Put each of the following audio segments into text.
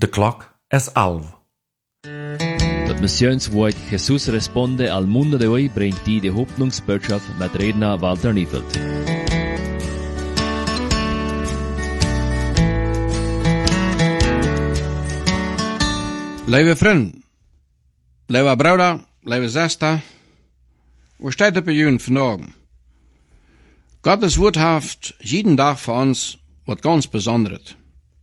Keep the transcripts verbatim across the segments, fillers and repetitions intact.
De klok is elf. Das Missionswort Jesus responde al mundo de hoy bringt die die Hoffnungsbotschaft mit Redner Walter Niefeld. Lieve vriend, lieve broeder, lieve zuster, hoe staat het bij jullie vandaag? Gottes woord heeft jeden dag voor ons wat ganz Besonderes.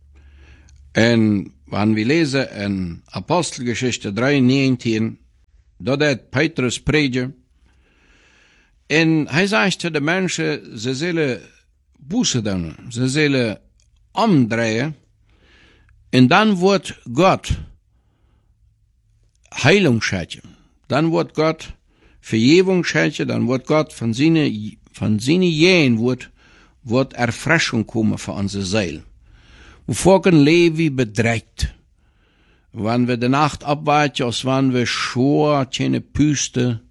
En wanneer we lezen in Apostelgeschichte drie negentien, dat deed Petrus predigen. En hij zegt tegen de mensen, ze zullen boete doen, ze zullen omdraaien. En dan wordt God Heilung schenken. Dan wordt God Vergebung schenken, dan wordt God van zijn, van zijn Jehen wordt, wordt Erfrischung komen voor onze ziel. Wovor leven we bedreigt. Wanneer we de nacht abwarten, als wanneer we schor, keine Püste,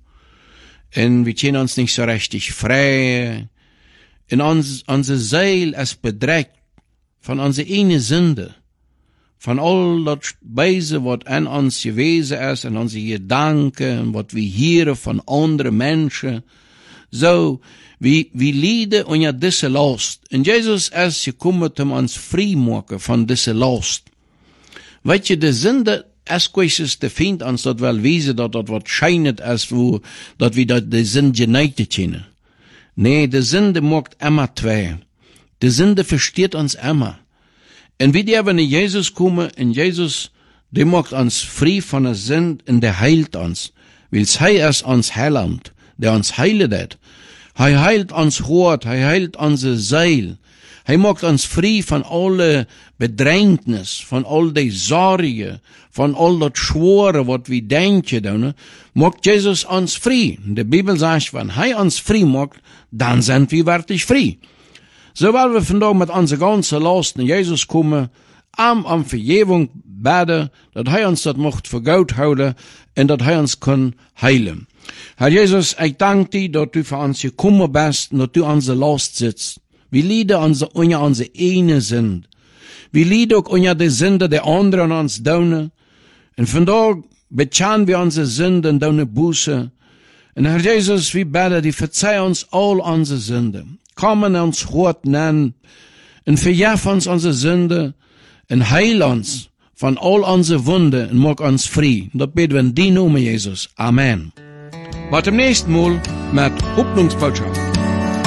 en we können uns nicht so richtig frei. En ons, onze ziel is bedreigt van onze ene Sünde. Van al dat Weise, wat an ons gewesen is, en onze Gedanken, en wat we horen van andere mensen. So, we, we lijden onder deze last. En Jezus is gekomen om ons vrij maken van deze last. Weet je, de Sünde is kwesties te vindt ons dat wel wezen, dat dat wat schijnend is, wo, dat we dat de Sünde geneigd kennen. Nee, de Sünde maakt immer twee. De Sünde versteht ons immer. En wie die naar Jezus komen, en Jezus, die maakt ons vrij van de Sünde, en die heilt ons. Wils hij is ons heiland, der ons heilt het. Hij heilt ons hart, hij heilt onze ziel. Hij maakt ons vrij van alle bedrängnis, van al die zorgen, van al dat schwere wat we denken doen, maakt Jezus ons vrij. De Bibel zegt, wenn hij ons vrij maakt, dan zijn we werkelijk vrij. So wollen wir vandaag met onze ganze last naar Jezus komen, am am Vergebung bidden, dat hij ons dat mocht vergoud houden, en dat hij ons kan heilen. Herr Jesus, ik dank dir, dat du voor ons gekommen bist, en dat du onze last sitzt. We lijden onze, onder onze ene Sünde. We lijden ook onder de Sünde der anderen ons doen. En vandaag bekennen we onze Sünde en doen boete. En Herr Jesus, we bidden, die verzeih ons al onze Sünden. Komm in ons hart nennen, en vergef ons onze Sünde, en heil ons van al onze Wunden, en maak ons vrij. Dat bidden we in die Namen, Jesus. Amen. Wat im nächsten Mal mit Hoffnungsbotschaft.